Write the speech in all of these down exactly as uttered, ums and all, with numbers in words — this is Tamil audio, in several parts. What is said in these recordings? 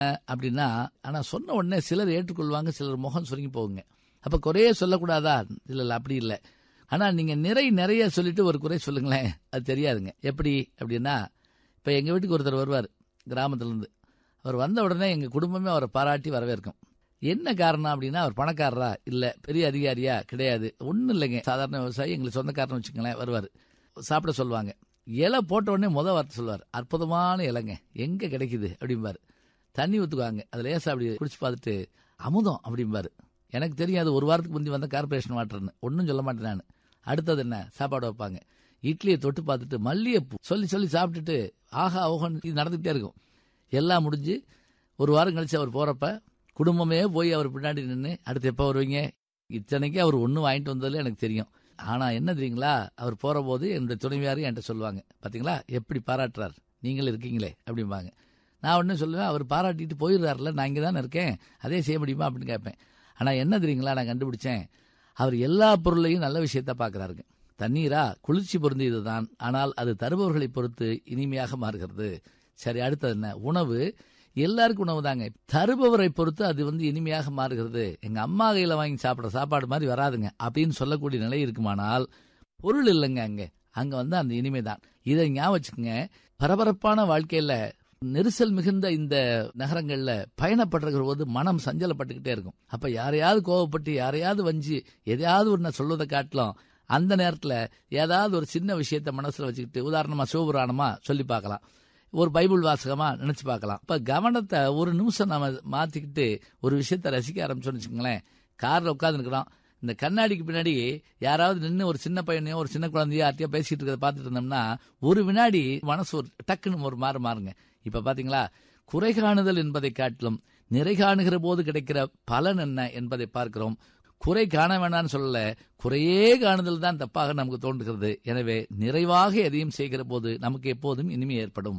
அப்படின்னா, ஆனால் சொன்ன உடனே சிலர் ஏற்றுக்கொள்வாங்க, சிலர் முகம் சுருங்கி போகுங்க. அப்போ குறையே சொல்லக்கூடாதா? இல்லை இல்லை அப்படி இல்லை. ஆனால் நீங்கள் நிறை நிறைய சொல்லிட்டு ஒரு குறை சொல்லுங்களேன், அது தெரியாதுங்க. எப்படி அப்படின்னா, இப்போ எங்கள் வீட்டுக்கு ஒருத்தர் வருவார் கிராமத்துலேருந்து. அவர் வந்த உடனே எங்கள் குடும்பமே அவரை பாராட்டி வரவேற்கும். என்ன காரணம் அப்படின்னா, அவர் பணக்காரரா? இல்லை. பெரிய அதிகாரியா? கிடையாது. ஒன்றும் இல்லைங்க, சாதாரண விவசாயி, எங்களுக்கு சொந்தக்காரன்னு வச்சுக்கங்களேன். வருவார், சாப்பிட சொல்லுவாங்க. இலை போட்ட உடனே முத வார்த்தை சொல்லுவார், அற்புதமான இலைங்க, எங்கே கிடைக்குது அப்படிம்பார். தண்ணி ஊற்றுக்குவாங்க, அதில் லேசா அப்படி குடிச்சு பார்த்துட்டு அமுதம் அப்படிம்பார். எனக்கு தெரியாது, ஒரு வாரத்துக்கு முந்தி வந்த கார்பரேஷன் வாட்டர்னு. ஒன்றும் சொல்ல மாட்டேன் நான். அடுத்தது என்ன? சாப்பாடு வைப்பாங்க. இட்லியை தொட்டு பார்த்துட்டு மல்லிகைப்பூ சொல்லி சொல்லி சாப்பிட்டுட்டு ஆஹா ஓஹோன்னு இது நடந்துகிட்டே இருக்கும். எல்லாம் முடிஞ்சு ஒரு வாரம் கழிச்சு அவர் போகிறப்ப குடும்பமே போய் அவர் பின்னாடி நின்று, அடுத்து எப்போ வருவீங்க? இத்தனைக்கு அவர் ஒன்றும் வாங்கிட்டு வந்ததில் எனக்கு தெரியும். ஆனால் என்ன தெரியுங்களா, அவர் போகிற போது என்னுடைய துணைவியாரும் என்கிட்ட சொல்லுவாங்க, பார்த்தீங்களா எப்படி பாராட்டுறார், நீங்களும் இருக்கீங்களே அப்படிம்பாங்க. நான் ஒன்றும் சொல்லுவேன், அவர் பாராட்டிட்டு போயிடுறாருல, நான் இங்கே தானே இருக்கேன், அதே செய்ய முடியுமா அப்படின்னு கேட்பேன். ஆனால் என்ன தெரியுங்களா, நான் கண்டுபிடிச்சேன், அவர் எல்லா பொருளையும் நல்ல விஷயத்த பார்க்குறாருங்க. தண்ணீரா குளிர்ச்சி பொருந்தியது தான், ஆனால் அது தருபவர்களை பொறுத்து இனிமையாக மாறுகிறது. சரி, அடுத்தது என்ன? உணவு எல்லாருக்கும் உணவு தாங்க, தருபவரை பொறுத்து அது வந்து இனிமையாக மாறுகிறது. எங்கள் அம்மா கையில் வாங்கி சாப்பிட்ற சாப்பாடு மாதிரி வராதுங்க அப்படின்னு சொல்லக்கூடிய நிலை இருக்குமானால் பொருள் இல்லைங்க, அங்கே அங்கே வந்து அந்த இனிமை தான். இதை ஞாபகம் வச்சுக்கோங்க. பரபரப்பான வாழ்க்கையில் நெரிசல் மிகுந்த இந்த நகரங்களில் பயணப்படுற போது மனம் சஞ்சலப்பட்டுக்கிட்டே இருக்கும். அப்போ யாரையாவது கோவப்பட்டு யாரையாவது வஞ்சி எதையாவது ஒன்று சொல்வதை காட்டலாம். அந்த நேரத்தில் ஏதாவது ஒரு சின்ன விஷயத்த மனசில் வச்சுக்கிட்டு, உதாரணமாக சிவபுராணமா சொல்லி பார்க்கலாம், ஒரு பைபிள் வாசகமா நினைச்சு பார்க்கலாம். இப்போ கவனத்தை ஒரு நிமிஷம் நம்ம மாற்றிக்கிட்டு ஒரு விஷயத்த ரசிக்க ஆரம்பிச்சோன்னு வச்சுக்கோங்களேன். காரில் உட்காந்துருக்கிறோம், இந்த கண்ணாடிக்கு பின்னாடி யாராவது நின்று ஒரு சின்ன பையனையோ ஒரு சின்ன குழந்தையோ யார்ட்டையோ பேசிட்டு இருக்கிறத பார்த்துட்டு இருந்தோம்னா ஒரு வினாடி மனசு ஒரு டக்குன்னு ஒரு மாறு மாறுங்க. இப்போ பார்த்தீங்களா, குறை காணுதல் என்பதை காட்டிலும் நிறை காணுகிற போது கிடைக்கிற பலன் என்ன என்பதை பார்க்கிறோம். குறை காண வேண்டாம்னு சொல்லல, குறையே காணுதல் தான் தப்பாக நமக்கு தோன்றுகிறது. எனவே நிறைவாக எதையும் செய்கிற போது நமக்கு எப்போதும் இனிமை ஏற்படும்.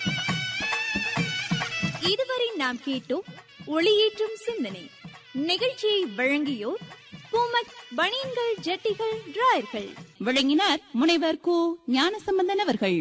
இதுவரை நாம் கேட்டோம் ஒளியேற்றும் சிந்தனை. நிகழ்ச்சியை வழங்கியோர் பூமக் பனியன்கள், ஜட்டிகள், டிராயர்கள். வழங்கினார் முனைவர் கு ஞானசம்பந்தன் அவர்கள்.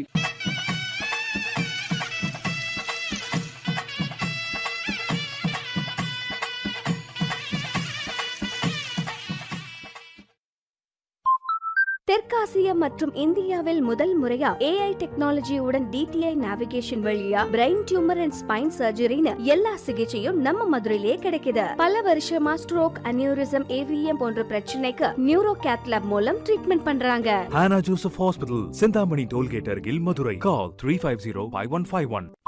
தெற்காசிய மற்றும் இந்தியாவில் முதல் முறையா ஏஐ டெக்னாலஜியுடன் டிடிஐ நேவிகேஷன் வழியா பிரெயின் டியூமர் அண்ட் ஸ்பைன் சர்ஜரின்னு எல்லா சிகிச்சையும் நம்ம மதுரையிலே கிடைக்குது. பல வருஷமா ஸ்ட்ரோக், அனியூரிசம், ஏவிஎம் போன்ற பிரச்சனைக்கு நியூரோ கேத்லாப் மூலம் ட்ரீட்மெண்ட் பண்றாங்க. Hannah Joseph Hospital, Sindhamani Tollgate அருகில், Madurai. Call three five zero five one five one.